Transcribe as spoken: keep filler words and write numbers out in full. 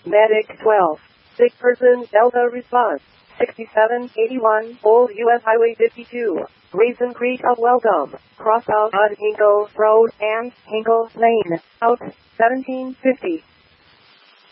Medic twelve. Sick person, Delta response. sixty-seven eighty-one, Old U S Highway fifty-two. Reason Creek of Welcome. Cross out on Hinkle Road and Hinkle Lane. Out seventeen fifty.